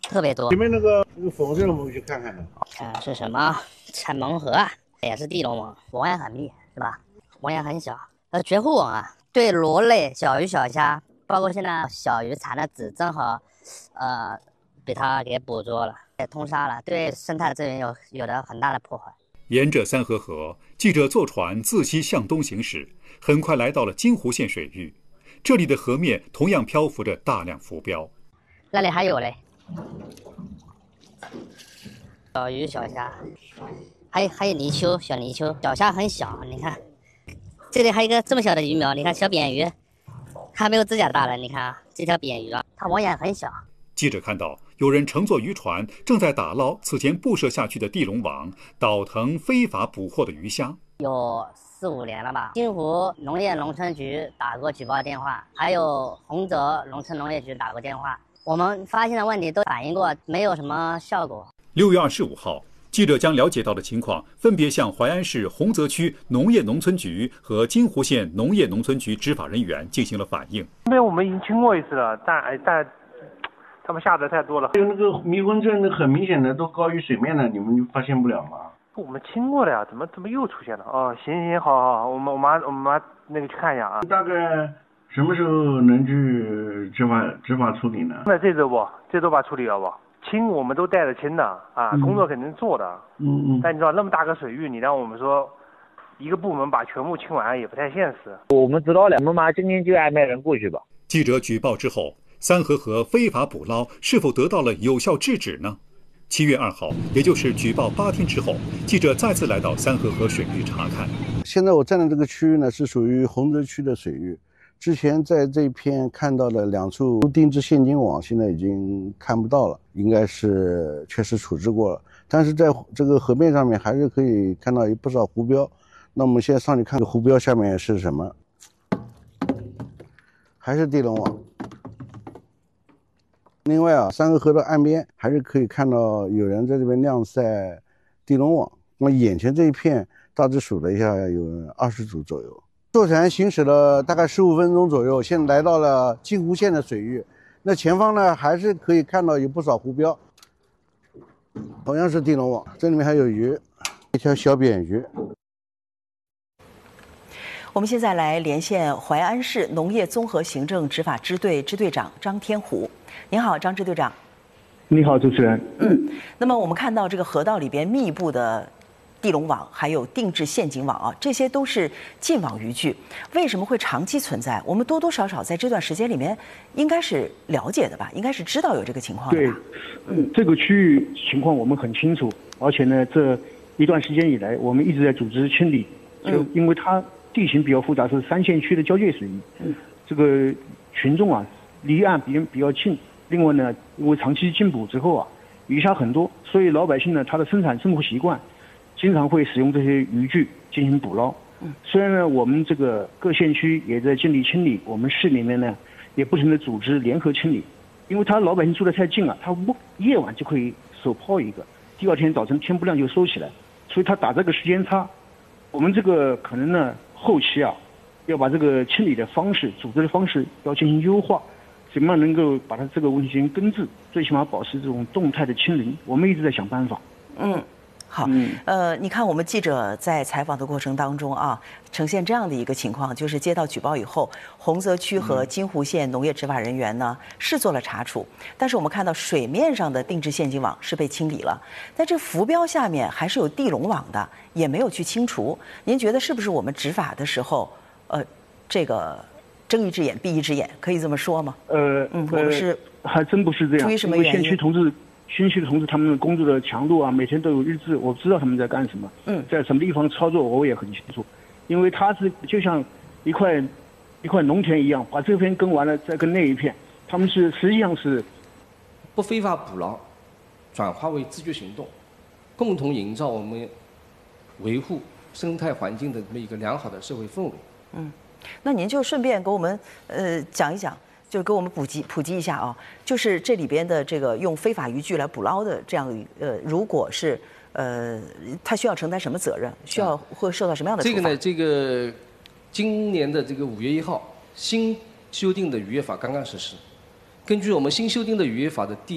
特别多。 前面那个粉红色的我们去看看的。 看是什么？产蒙河啊，也是地龙网，网眼很密，是吧？网眼很小。绝户网啊，对螺类、小鱼小虾，包括现在小鱼产的子，正好，被它给捕捉了，给通杀了，对生态资源有着很大的破坏。 沿着三河河，记者坐船自西向东行驶，很快来到了金湖县水域。这里的河面同样漂浮着大量浮标。 那里还有嘞，小鱼小虾，还有泥鳅，小泥鳅，小虾很小，你看，这里还有一个这么小的鱼苗，你看小扁鱼，还没有指甲大了，你看啊，这条扁鱼啊，它网眼很小。 记者看到有人乘坐渔船正在打捞此前布设下去的地龙网，倒腾非法捕获的鱼虾。 有4、5年了吧。金湖农业农村局打过举报电话，还有洪泽农村农业局打过电话，我们发现的问题都反映过，没有什么效果。 6月25号，记者将了解到的情况分别向淮安市洪泽区农业农村局和金湖县农业农村局执法人员进行了反映。 因为我们已经清过一次了，但他们下的太多了。 还有那个迷魂阵，很明显的都高于水面了，你们就发现不了吗？ 我们清过了呀，怎么又出现了？哦，行，好，我们那个去看一下啊。 大概什么时候能去执法处理呢？ 那这周把处理了不？清我们都带着清的啊，工作肯定做的。但你知道那么大个水域，你让我们说一个部门把全部清完也不太现实。 我们知道了，我们马上今天就安排人过去吧。 记者举报之后，三河河非法捕捞是否得到了有效制止呢？7月2号，也就是举报8天之后，记者再次来到三河河水域查看。 现在我站的这个区域呢，是属于洪泽区的水域。之前在这片看到了2处定制现金网，现在已经看不到了，应该是确实处置过了。但是在这个河面上面还是可以看到有不少湖标。那我们现在上去看湖标下面是什么？还是地龙网。另外啊，三河河的岸边还是可以看到有人在这边晾晒地龙网。那么眼前这一片大致数了一下，有20组左右。坐船行驶了大概15分钟左右，现在来到了金湖县的水域。那前方呢，还是可以看到有不少湖标，同样是地龙网，这里面还有鱼，一条小扁鱼。 我们现在来连线淮安市农业综合行政执法支队支队长张天虎。您好，张支队长。 你好，主持人。 那么我们看到这个河道里边密布的地龙网，还有定制陷阱网啊，这些都是禁网渔具，为什么会长期存在？我们多多少少在这段时间里面应该是了解的吧，应该是知道有这个情况的吧？ 对，这个区域情况我们很清楚，而且呢，这一段时间以来，我们一直在组织清理，就因为它地形比较复杂，是3县区的交界水域，这个群众啊离岸比较近，另外呢，因为长期禁捕之后啊，鱼虾很多，所以老百姓呢他的生活习惯经常会使用这些渔具进行捕捞。虽然呢，我们这个各县区也在尽力清理，我们市里面呢也不停的组织联合清理，因为他老百姓住得太近了，他夜晚就可以手抛一个，第2天早晨天不亮就收起来，所以他打这个时间差。我们这个可能呢后期啊，要把这个清理的方式、组织的方式要进行优化，怎么样能够把它这个问题进行根治，最起码保持这种动态的清零，我们一直在想办法。 好，你看我们记者在采访的过程当中啊，呈现这样的一个情况，就是接到举报以后，洪泽区和金湖县农业执法人员呢是做了查处，但是我们看到水面上的定制陷阱网是被清理了，但这浮标下面还是有地龙网的，也没有去清除。您觉得是不是我们执法的时候，这个睁一只眼闭一只眼，可以这么说吗？我们是还真不是这样， 出于什么原因？ 县区的同志他们的工作的强度啊，每天都有日志，我知道他们在干什么，在什么地方操作我也很清楚，因为它是就像一块农田一样，把这片耕完了再耕那一片，他们是实际上是不非法捕捞，转化为自觉行动，共同营造我们维护生态环境的这么一个良好的社会氛围。 那您就顺便给我们讲一讲。就给我们普及一下啊，就是这里边的这个用非法渔具来捕捞的这样如果是他需要承担什么责任，会受到什么样的处罚？ 这个呢，这个今年的这个5月1号，新修订的渔业法刚刚实施，根据我们新修订的渔业法的第